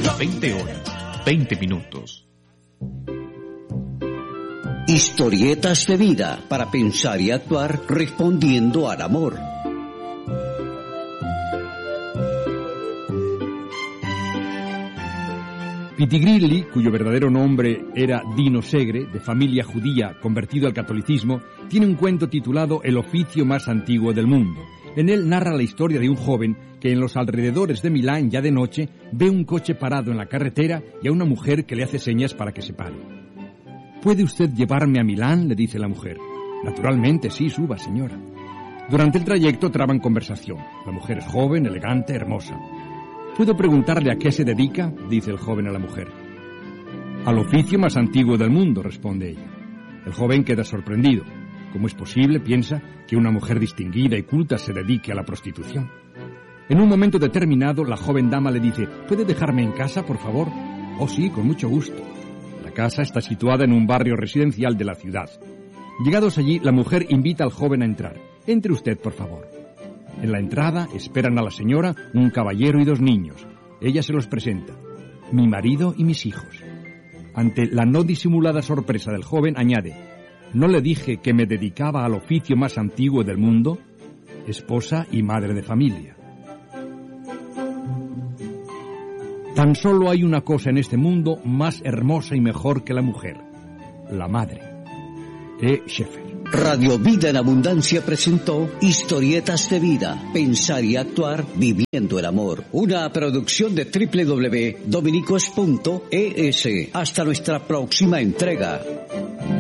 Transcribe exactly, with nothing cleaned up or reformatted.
Las veinte horas, veinte minutos. Historietas de vida para pensar y actuar respondiendo al amor. Pitigrilli, cuyo verdadero nombre era Dino Segre, de familia judía convertido al catolicismo, tiene un cuento titulado El oficio más antiguo del mundo. En él narra la historia de un joven que en los alrededores de Milán, ya de noche, ve un coche parado en la carretera y a una mujer que le hace señas para que se pare. ¿Puede usted llevarme a Milán?, le dice la mujer. Naturalmente, sí, suba, señora. Durante el trayecto traban conversación. La mujer es joven, elegante, hermosa. ¿Puedo preguntarle a qué se dedica?, dice el joven a la mujer. Al oficio más antiguo del mundo, responde ella. El joven queda sorprendido. ¿Cómo es posible, piensa, que una mujer distinguida y culta se dedique a la prostitución? En un momento determinado, la joven dama le dice, ¿puede dejarme en casa, por favor? Oh, sí, con mucho gusto. La casa está situada en un barrio residencial de la ciudad. Llegados allí, la mujer invita al joven a entrar. Entre usted, por favor. En la entrada esperan a la señora un caballero y dos niños. Ella se los presenta. Mi marido y mis hijos. Ante la no disimulada sorpresa del joven, añade, ¿no le dije que me dedicaba al oficio más antiguo del mundo? Esposa y madre de familia. Tan solo hay una cosa en este mundo más hermosa y mejor que la mujer, la madre. E. Sheffer. Radio Vida en Abundancia presentó Historietas de Vida, pensar y actuar viviendo el amor. Una producción de doble u doble u doble u punto dominicos punto e s. Hasta nuestra próxima entrega.